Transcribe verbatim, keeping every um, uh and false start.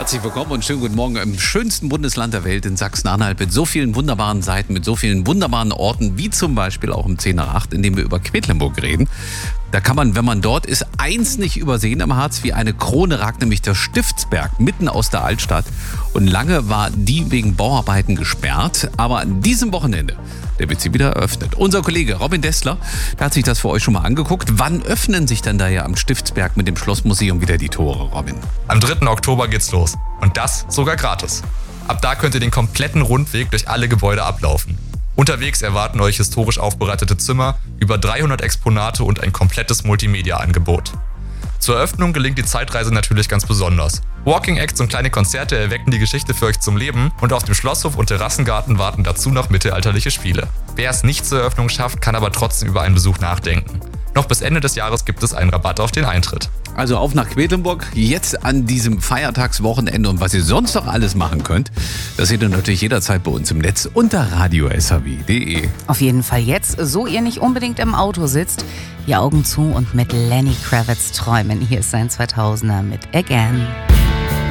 Herzlich willkommen und schönen guten Morgen im schönsten Bundesland der Welt, in Sachsen-Anhalt, mit so vielen wunderbaren Seiten, mit so vielen wunderbaren Orten, wie zum Beispiel auch um zehn nach acht, in dem wir über Quedlinburg reden. Da kann man, wenn man dort ist, eins nicht übersehen im Harz. Wie eine Krone ragt nämlich der Stiftsberg mitten aus der Altstadt. Und lange war die wegen Bauarbeiten gesperrt. Aber an diesem Wochenende, der wird sie wieder eröffnet. Unser Kollege Robin Dessler, der hat sich das für euch schon mal angeguckt. Wann öffnen sich denn da ja am Stiftsberg mit dem Schlossmuseum wieder die Tore, Robin? Am dritten Oktober geht's los. Und das sogar gratis. Ab da könnt ihr den kompletten Rundweg durch alle Gebäude ablaufen. Unterwegs erwarten euch historisch aufbereitete Zimmer, über dreihundert Exponate und ein komplettes Multimedia-Angebot. Zur Eröffnung gelingt die Zeitreise natürlich ganz besonders. Walking Acts und kleine Konzerte erwecken die Geschichte für euch zum Leben und auf dem Schlosshof und Terrassengarten warten dazu noch mittelalterliche Spiele. Wer es nicht zur Eröffnung schafft, kann aber trotzdem über einen Besuch nachdenken. Noch bis Ende des Jahres gibt es einen Rabatt auf den Eintritt. Also auf nach Quedlinburg, jetzt an diesem Feiertagswochenende, und was ihr sonst noch alles machen könnt, das seht ihr natürlich jederzeit bei uns im Netz unter radio s h w punkt d e. Auf jeden Fall jetzt, so ihr nicht unbedingt im Auto sitzt, die Augen zu und mit Lenny Kravitz träumen. Hier ist sein zweitausender mit Again.